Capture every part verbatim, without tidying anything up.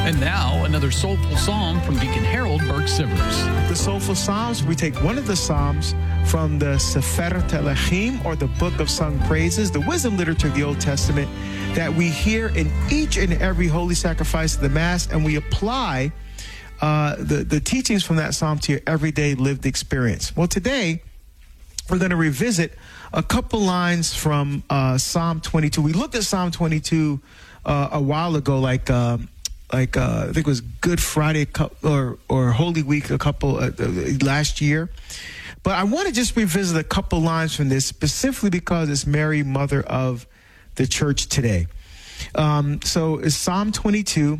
And now, another soulful psalm from Deacon Harold Burke-Sivers. The Soulful Psalms, we take one of the Psalms from the Sefer Telechim, or the Book of Sung Praises, the wisdom literature of the Old Testament, that we hear in each and every holy sacrifice of the Mass, and we apply uh, the, the teachings from that Psalm to your everyday lived experience. Well, today, we're going to revisit a couple lines from uh, Psalm twenty-two. We looked at Psalm twenty-two uh, a while ago, like... Uh, like uh, I think it was Good Friday or or Holy Week a couple uh, last year. But I want to just revisit a couple lines from this, specifically because it's Mary, mother of the church today. Um, so it's Psalm twenty-two,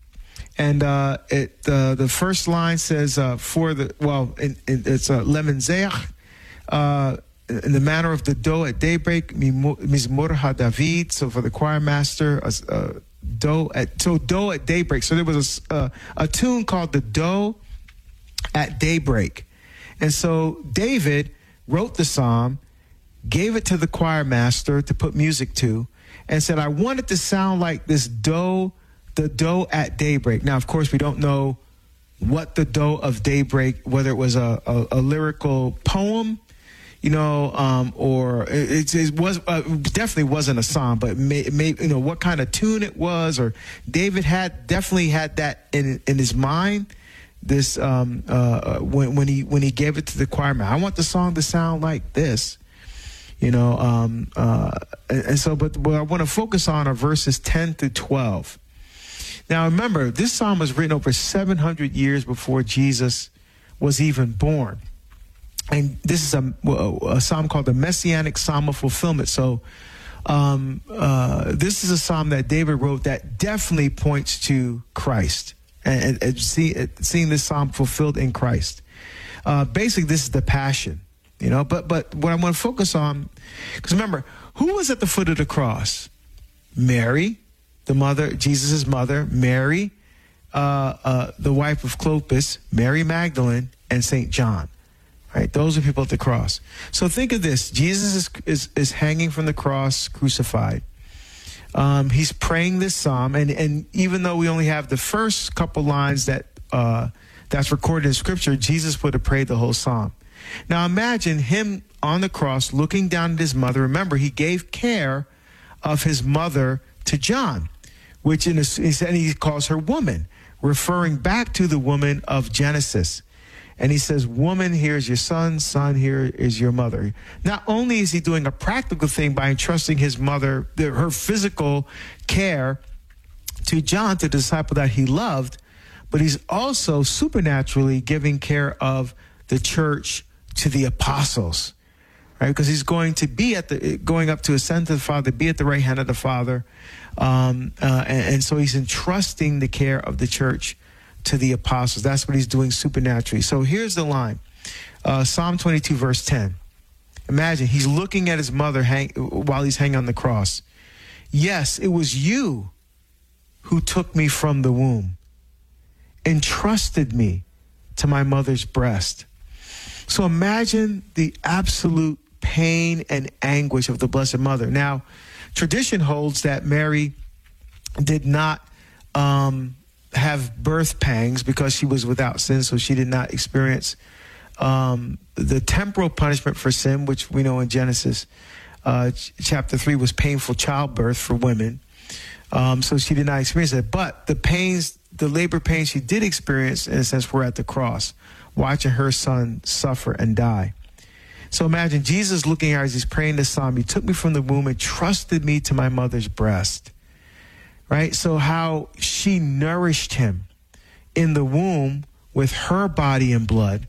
and uh, it uh, the first line says, uh, for the, well, in, in, it's uh, Lemenzeach, uh in the manner of the doe at daybreak, Mizmor HaDavid, so for the choir master, uh, uh, doe at, so doe at daybreak. So there was a, uh, a tune called the Doe at Daybreak. And so David wrote the psalm, gave it to the choir master to put music to, and said, I want it to sound like this doe, the doe at daybreak. Now, of course, we don't know what the doe of daybreak, whether it was a, a, a lyrical poem, you know, um, or it, it was uh, definitely wasn't a psalm, but may, may, you know, what kind of tune it was, or David had definitely had that in in his mind. This um, uh, when when he when he gave it to the choir man, I want the song to sound like this, you know. Um, uh, and, and so, but what I want to focus on are verses ten through twelve. Now, remember, this psalm was written over seven hundred years before Jesus was even born. And this is a, a psalm called the Messianic Psalm of Fulfillment. So um, uh, this is a psalm that David wrote that definitely points to Christ, and, and, and see, seeing this psalm fulfilled in Christ. Uh, basically, this is the Passion, you know. But but what I want to focus on, because remember, who was at the foot of the cross? Mary, the mother, Jesus' mother, Mary, uh, uh, the wife of Clopas, Mary Magdalene, and Saint John. Right, those are people at the cross. So think of this: Jesus is is, is hanging from the cross, crucified. Um, he's praying this psalm, and and even though we only have the first couple lines that uh, that's recorded in Scripture, Jesus would have prayed the whole psalm. Now imagine him on the cross, looking down at his mother. Remember, he gave care of his mother to John, which in a, he said he calls her woman, referring back to the woman of Genesis. And he says, woman, here's your son, son, here is your mother. Not only is he doing a practical thing by entrusting his mother, her physical care to John, to the disciple that he loved, but he's also supernaturally giving care of the church to the apostles, right? Because he's going to be at the, going up to ascend to the Father, be at the right hand of the Father. Um, uh, and, and so he's entrusting the care of the church to the apostles. That's what he's doing supernaturally. So here's the line. Uh, Psalm twenty-two, verse ten. Imagine he's looking at his mother hang, while he's hanging on the cross. Yes, it was you who took me from the womb, entrusted me to my mother's breast. So imagine the absolute pain and anguish of the Blessed Mother. Now, tradition holds that Mary did not um, have birth pangs because she was without sin, so she did not experience um, the temporal punishment for sin, which we know in Genesis uh, ch- chapter three was painful childbirth for women. Um, so she did not experience that. But the pains, the labor pains she did experience, in a sense, were at the cross, watching her son suffer and die. So imagine Jesus looking at her as he's praying this psalm. He took me from the womb and trusted me to my mother's breast. Right? So how she nourished him in the womb with her body and blood.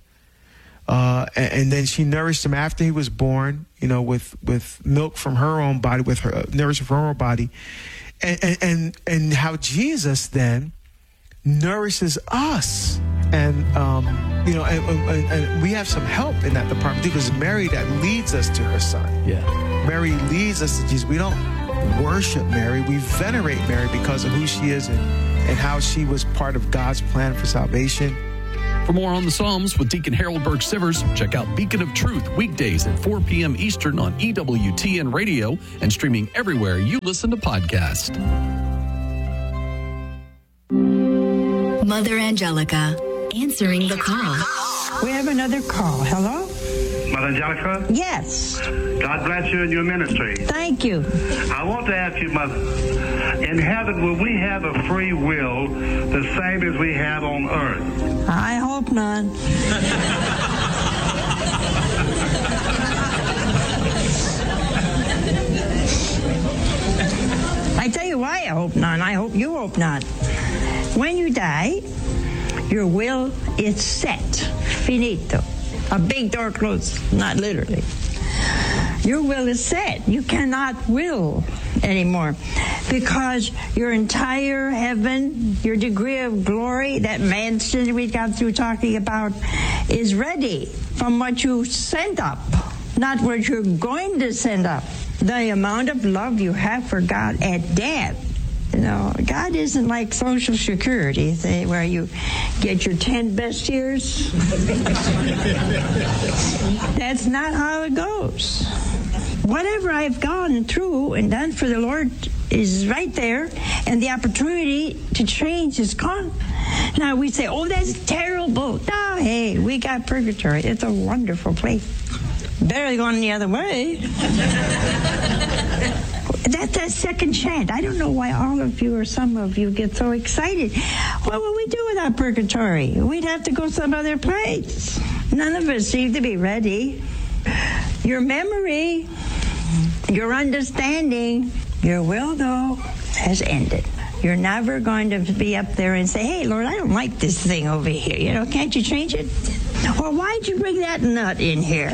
Uh, and, and then she nourished him after he was born, you know, with, with milk from her own body, with her uh, nourishment from her own body. And, and, and, and how Jesus then nourishes us. And, um, you know, and, and, and we have some help in that department because Mary that leads us to her son. Yeah. Mary leads us to Jesus. We don't worship Mary. We venerate Mary because of who she is and, and how she was part of God's plan for salvation. For more on the Psalms with Deacon Harold Burke-Sivers, check out Beacon of Truth weekdays at four p.m. Eastern on E W T N Radio and streaming everywhere you listen to podcasts. Mother Angelica, answering the call. We have another call. Hello? Mother Angelica? Yes. God bless you in your ministry. Thank you. I want to ask you, Mother, in heaven, will we have a free will the same as we have on earth? I hope not. I tell you why I hope not. I hope you hope not. When you die, your will is set. Finito. A big door closed, not literally. Your will is set. You cannot will anymore because your entire heaven, your degree of glory, that mansion we got through talking about, is ready from what you sent up, not what you're going to send up. The amount of love you have for God at death. You know, God isn't like Social Security, say, where you get your ten best years. That's not how it goes. Whatever I've gone through and done for the Lord is right there, and the opportunity to change is gone. Now we say, oh, that's terrible. No, hey, we got purgatory. It's a wonderful place. Better than going the other way. That's that second chance. I don't know why all of you or some of you get so excited. What would we do without purgatory? We'd have to go some other place. None of us seem to be ready. Your memory, your understanding, your will, though, has ended. You're never going to be up there and say, hey, Lord, I don't like this thing over here. You know, can't you change it? Or why'd you bring that nut in here?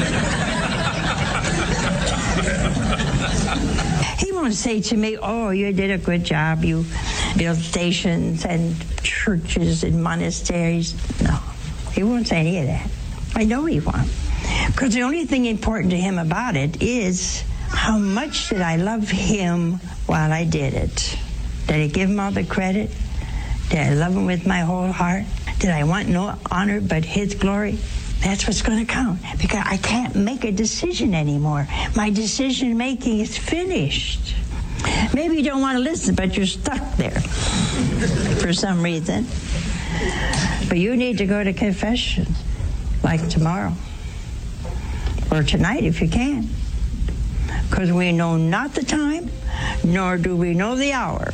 He won't say to me, oh, you did a good job. You built stations and churches and monasteries. No, he won't say any of that. I know he won't. Because the only thing important to him about it is how much did I love him while I did it? Did I give him all the credit? Did I love him with my whole heart? Did I want no honor but his glory? That's what's going to count, because I can't make a decision anymore. My decision making is finished. Maybe you don't want to listen, but you're stuck there for some reason. But you need to go to confession, like tomorrow, or tonight if you can, because we know not the time, nor do we know the hour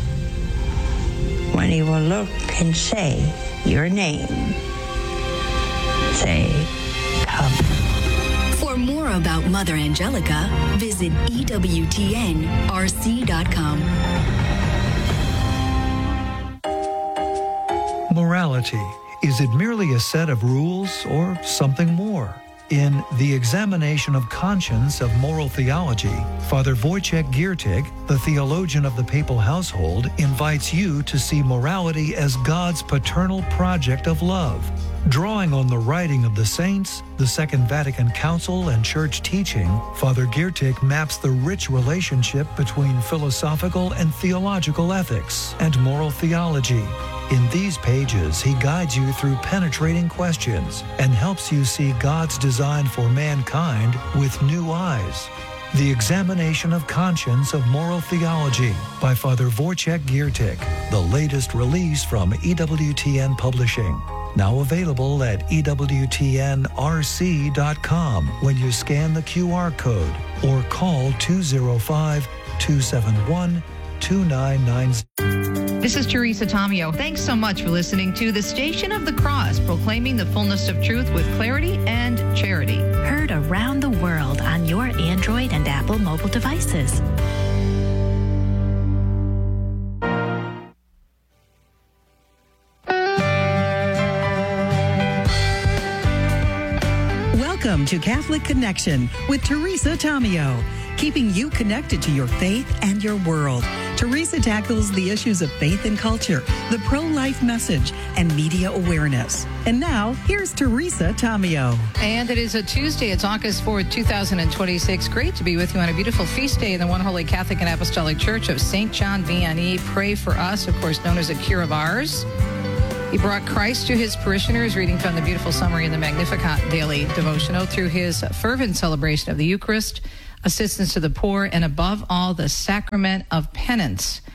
when he will look and say your name. Say, come. For more about Mother Angelica, visit E W T N R C dot com. Morality. Is it merely a set of rules or something more? In The Examination of Conscience of Moral Theology, Father Wojciech Giertych, the theologian of the papal household, invites you to see morality as God's paternal project of love. Drawing on the writing of the saints, the Second Vatican Council, and church teaching, Father Giertych maps the rich relationship between philosophical and theological ethics and moral theology. In these pages, he guides you through penetrating questions and helps you see God's design for mankind with new eyes. The Examination of Conscience of Moral Theology by Father Wojciech Giertych, the latest release from E W T N Publishing. Now available at E W T N R C dot com when you scan the Q R code or call two oh five, two seven one, two nine nine zero. This is Teresa Tomeo. Thanks so much for listening to The Station of the Cross, proclaiming the fullness of truth with clarity and charity. Heard around the world on your Android and Apple mobile devices. Welcome to Catholic Connection with Teresa Tomeo, keeping you connected to your faith and your world. Teresa tackles the issues of faith and culture, the pro-life message, and media awareness. And now, here's Teresa Tomeo. And it is a Tuesday. It's August fourth, two thousand twenty-six. Great to be with you on a beautiful feast day in the One Holy Catholic and Apostolic Church of Saint John Vianney. Pray for us, of course, known as a cure of ours. He brought Christ to his parishioners, reading from the beautiful summary in the Magnificat daily devotional, through his fervent celebration of the Eucharist, assistance to the poor, and above all, the sacrament of penance.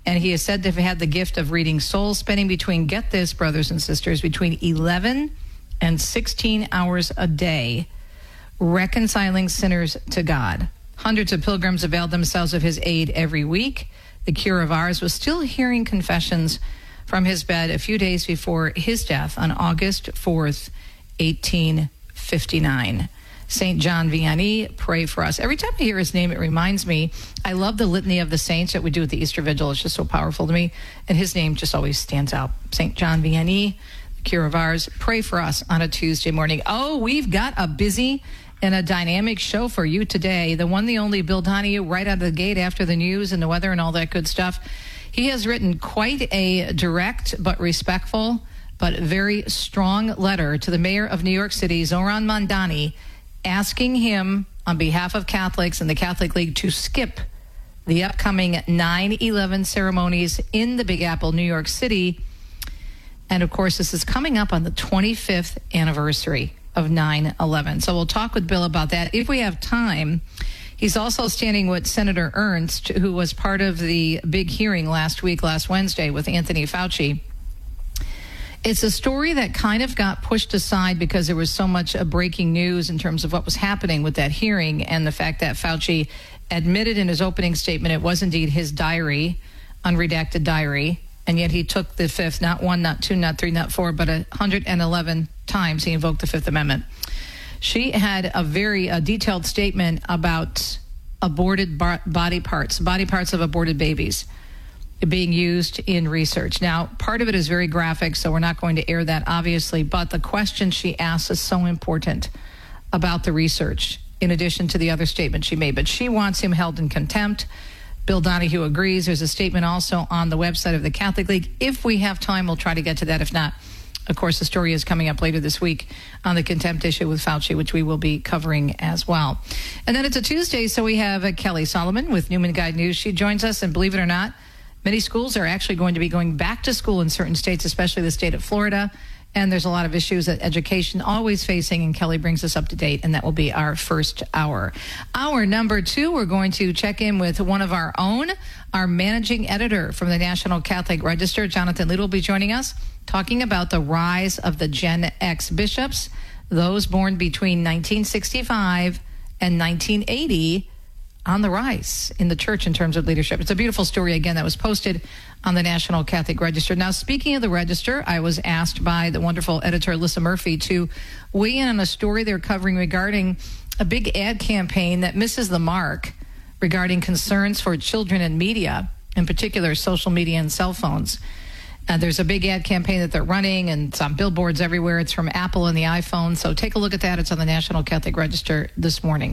And he is said to have had the gift of reading souls, spending between, get this, brothers and sisters, between eleven and sixteen hours a day, reconciling sinners to God. Hundreds of pilgrims availed themselves of his aid every week. The Cure of Ars was still hearing confessions from his bed a few days before his death on August fourth, eighteen fifty-nine. Saint John Vianney, pray for us. Every time I hear his name, it reminds me, I love the Litany of the Saints that we do at the Easter Vigil. It's just so powerful to me. And his name just always stands out. Saint John Vianney, the Cure of Ars, pray for us on a Tuesday morning. Oh, we've got a busy and a dynamic show for you today. The one, the only Bill Donahue, right out of the gate after the news and the weather and all that good stuff. He has written quite a direct but respectful but very strong letter to the mayor of New York City, Zohran Mamdani, asking him on behalf of Catholics and the Catholic League to skip the upcoming nine eleven ceremonies in the Big Apple, New York City. And of course, this is coming up on the twenty-fifth anniversary of nine eleven. So we'll talk with Bill about that if we have time. He's also standing with Senator Ernst, who was part of the big hearing last week, last Wednesday, with Anthony Fauci. It's a story that kind of got pushed aside because there was so much uh, breaking news in terms of what was happening with that hearing, and the fact that Fauci admitted in his opening statement it was indeed his diary, unredacted diary, and yet he took the fifth, not one, not two, not three, not four, but one hundred eleven times he invoked the Fifth Amendment. She had a very uh, detailed statement about aborted bar- body parts, body parts of aborted babies being used in research. Now, part of it is very graphic, so we're not going to air that, obviously, but the question she asks is so important about the research, in addition to the other statement she made. But she wants him held in contempt. Bill Donahue agrees. There's a statement also on the website of the Catholic League. If we have time, we'll try to get to that. If not, of course, the story is coming up later this week on the contempt issue with Fauci, which we will be covering as well. And then it's a Tuesday, so we have uh, Kelly Solomon with Newman Guide News. She joins us, and believe it or not, many schools are actually going to be going back to school in certain states, especially the state of Florida. And there's a lot of issues that education always facing, and Kelly brings us up to date, and that will be our first hour. Hour number two, we're going to check in with one of our own, our managing editor from the National Catholic Register, Jonathan Litt, will be joining us, talking about the rise of the Gen X bishops, those born between nineteen sixty-five and nineteen eighty, on the rise in the church in terms of leadership. It's a beautiful story, again, that was posted on the National Catholic Register. Now, speaking of the Register, I was asked by the wonderful editor, Alyssa Murphy, to weigh in on a story they're covering regarding a big ad campaign that misses the mark regarding concerns for children and media, in particular social media and cell phones. Uh, there's a big ad campaign that they're running, and it's on billboards everywhere. It's from Apple and the iPhone. So take a look at that. It's on the National Catholic Register this morning.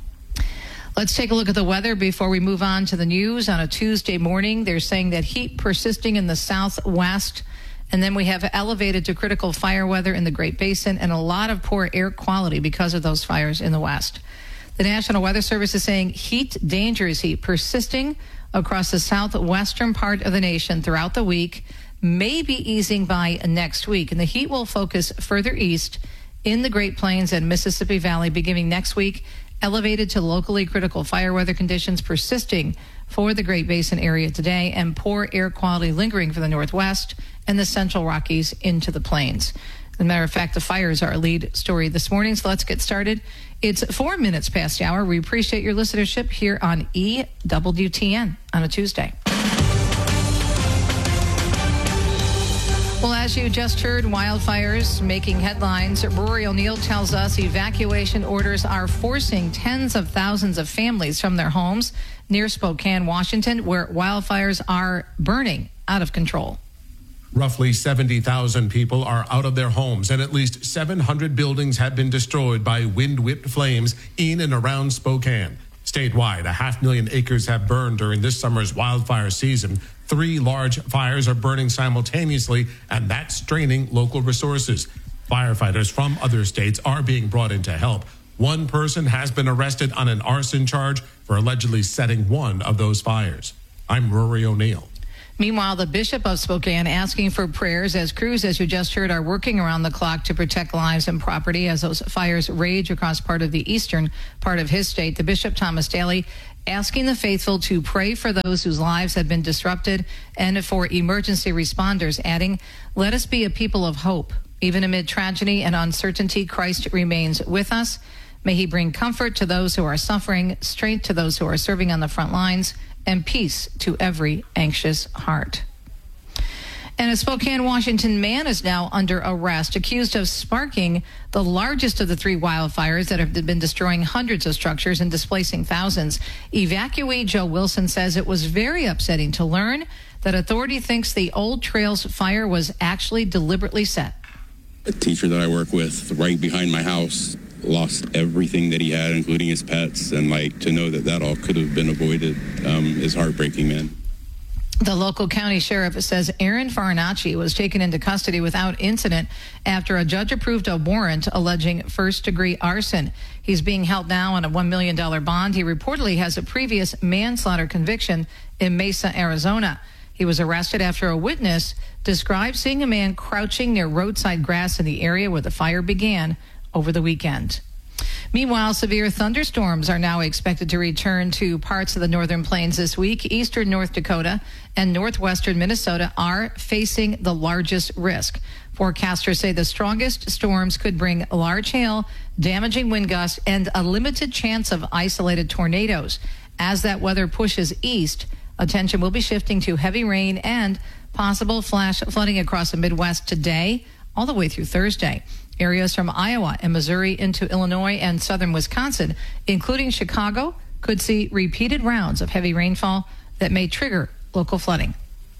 Let's take a look at the weather before we move on to the news. On a Tuesday morning, they're saying that heat persisting in the southwest, and then we have elevated to critical fire weather in the Great Basin and a lot of poor air quality because of those fires in the west. The National Weather Service is saying heat, dangerous heat, persisting across the southwestern part of the nation throughout the week, may be easing by next week. And the heat will focus further east in the Great Plains and Mississippi Valley beginning next week, elevated to locally critical fire weather conditions persisting for the Great Basin area today, and poor air quality lingering for the Northwest and the Central Rockies into the plains. As a matter of fact, the fires are our lead story this morning, so let's get started. It's four minutes past the hour. We appreciate your listenership here on E W T N on a Tuesday. Well, as you just heard, wildfires making headlines. Rory O'Neill tells us evacuation orders are forcing tens of thousands of families from their homes near Spokane, Washington, where wildfires are burning out of control. Roughly seventy thousand people are out of their homes, and at least seven hundred buildings have been destroyed by wind-whipped flames in and around Spokane. Statewide, a half million acres have burned during this summer's wildfire season. Three large fires are burning simultaneously, and that's straining local resources. Firefighters from other states are being brought in to help. One person has been arrested on an arson charge for allegedly setting one of those fires. I'm Rory O'Neill. Meanwhile, the Bishop of Spokane asking for prayers as crews, as you just heard, are working around the clock to protect lives and property as those fires rage across part of the eastern part of his state. The Bishop, Thomas Daly, asking the faithful to pray for those whose lives have been disrupted and for emergency responders, adding, "Let us be a people of hope. Even amid tragedy and uncertainty, Christ remains with us. May he bring comfort to those who are suffering, strength to those who are serving on the front lines, and peace to every anxious heart." And a Spokane, Washington man is now under arrest, accused of sparking the largest of the three wildfires that have been destroying hundreds of structures and displacing thousands. Evacuee Joe Wilson says it was very upsetting to learn that authority thinks the Old Trails fire was actually deliberately set. A teacher that I work with right behind my house lost everything that he had, including his pets, and like to know that that all could have been avoided um, is heartbreaking, man. The local county sheriff says Aaron Farinacci was taken into custody without incident after a judge approved a warrant alleging first-degree arson. He's being held now on a one million dollars bond. He reportedly has a previous manslaughter conviction in Mesa, Arizona. He was arrested after a witness described seeing a man crouching near roadside grass in the area where the fire began over the weekend. Meanwhile, severe thunderstorms are now expected to return to parts of the northern plains this week. Eastern North Dakota and northwestern Minnesota are facing the largest risk. Forecasters say the strongest storms could bring large hail, damaging wind gusts, and a limited chance of isolated tornadoes. As that weather pushes east, attention will be shifting to heavy rain and possible flash flooding across the Midwest today, all the way through Thursday. Areas from Iowa and Missouri into Illinois and southern Wisconsin, including Chicago, could see repeated rounds of heavy rainfall that may trigger local flooding.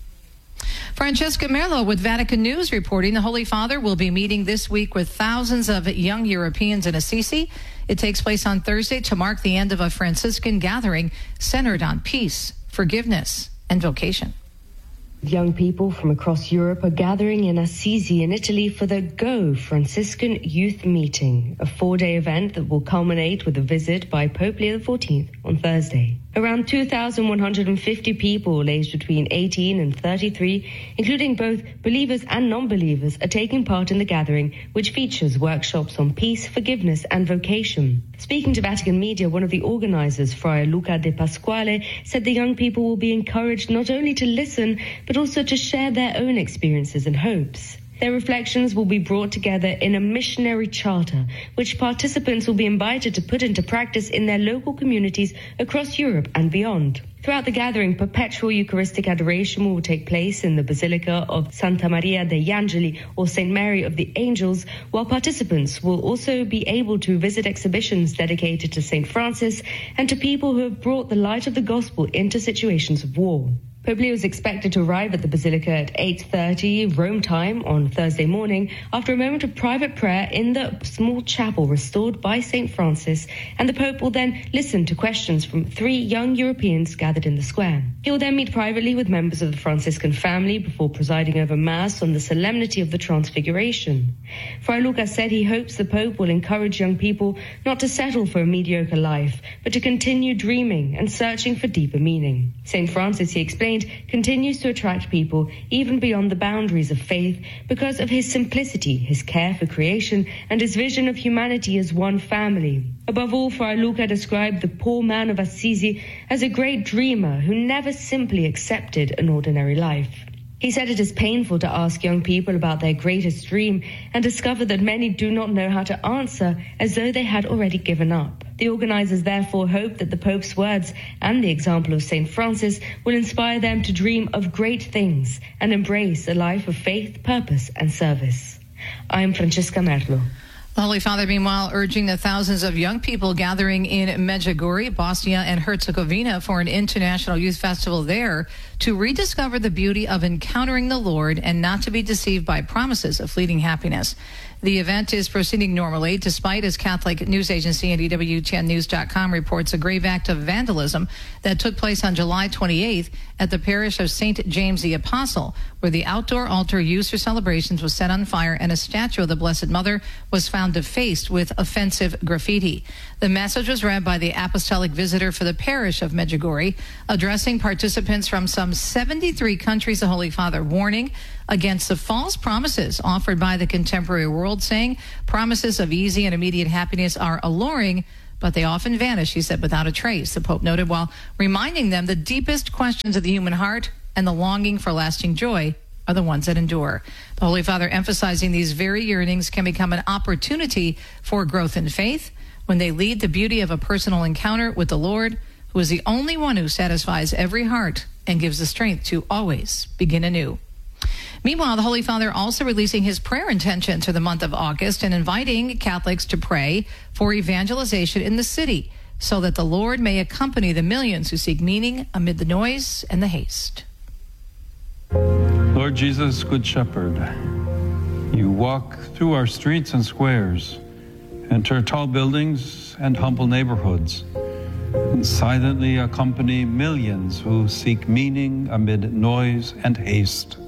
Francesca Merlo with Vatican News reporting the Holy Father will be meeting this week with thousands of young Europeans in Assisi. It takes place on Thursday to mark the end of a Franciscan gathering centered on peace, forgiveness, and vocation. Young people from across Europe are gathering in Assisi in Italy for the Go Franciscan Youth Meeting, a four-day event that will culminate with a visit by Pope Leo the fourteenth on Thursday. Around two thousand one hundred fifty people aged between eighteen and thirty-three, including both believers and non-believers, are taking part in the gathering, which features workshops on peace, forgiveness, and vocation. Speaking to Vatican Media, one of the organizers, Friar Luca De Pasquale, said the young people will be encouraged not only to listen, but also to share their own experiences and hopes. Their reflections will be brought together in a missionary charter, which participants will be invited to put into practice in their local communities across Europe and beyond. Throughout the gathering, perpetual Eucharistic adoration will take place in the Basilica of Santa Maria degli Angeli, or Saint Mary of the Angels, while participants will also be able to visit exhibitions dedicated to Saint Francis and to people who have brought the light of the gospel into situations of war. Pope Leo is expected to arrive at the Basilica at eight thirty Rome time on Thursday morning after a moment of private prayer in the small chapel restored by Saint Francis, and the Pope will then listen to questions from three young Europeans gathered in the square. He will then meet privately with members of the Franciscan family before presiding over Mass on the solemnity of the Transfiguration. Friar Luca said he hopes the Pope will encourage young people not to settle for a mediocre life, but to continue dreaming and searching for deeper meaning. Saint Francis, he explained, continues to attract people even beyond the boundaries of faith because of his simplicity, his care for creation, and his vision of humanity as one family. Above all, Friar Luca described the poor man of Assisi as a great dreamer who never simply accepted an ordinary life. He said it is painful to ask young people about their greatest dream and discover that many do not know how to answer, as though they had already given up. The organizers therefore hope that the Pope's words and the example of Saint Francis will inspire them to dream of great things and embrace a life of faith, purpose, and service. I'm Francesca Merlo. The Holy Father, meanwhile, urging the thousands of young people gathering in Medjugorje, Bosnia and Herzegovina for an international youth festival there to rediscover the beauty of encountering the Lord and not to be deceived by promises of fleeting happiness. The event is proceeding normally, despite, as Catholic news agency and E W T N news dot com reports, a grave act of vandalism that took place on July twenty-eighth at the parish of Saint James the Apostle, where the outdoor altar used for celebrations was set on fire and a statue of the Blessed Mother was found defaced with offensive graffiti. The message was read by the apostolic visitor for the parish of Medjugorje, addressing participants from some seventy-three countries. The Holy Father warning against the false promises offered by the contemporary world, saying promises of easy and immediate happiness are alluring, but they often vanish, he said, without a trace, the Pope noted, while reminding them the deepest questions of the human heart and the longing for lasting joy are the ones that endure. The Holy Father emphasizing these very yearnings can become an opportunity for growth in faith when they lead the beauty of a personal encounter with the Lord, who is the only one who satisfies every heart and gives the strength to always begin anew. Meanwhile, the Holy Father also releasing his prayer intentions for the month of August and inviting Catholics to pray for evangelization in the city so that the Lord may accompany the millions who seek meaning amid the noise and the haste. Lord Jesus, Good Shepherd, you walk through our streets and squares, enter tall buildings and humble neighborhoods, and silently accompany millions who seek meaning amid noise and haste.